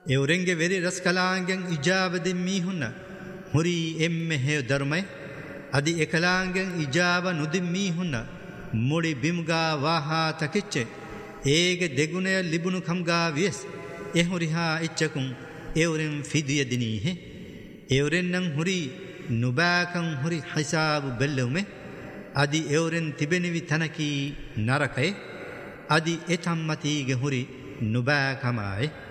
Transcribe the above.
එවරෙන්ගේ වෙරි රස්කලාංගෙන් ඉජාබදෙන් මීහුන්න හුරි එම්මෙ හේ ධර්මයි අදි එකලාංගෙන් ඉජාබ නුදින් මීහුන්න මුඩි බිම්ගා වාහා තකිච්චේ ඒගේ දෙගුණය ලිබුණු කම්ගා වියස් එහුරිහා ඉච්චකුම් එවරෙන් ෆිදිය දිනීහෙ එවරෙන්නම් හුරි නුබාකම් හුරි හිසාබු බෙල්ලුමේ අදි එවරෙන් තිබෙනවි තනකී නරකයි අදි එතම්මතීගේ හුරි නුබාකමයි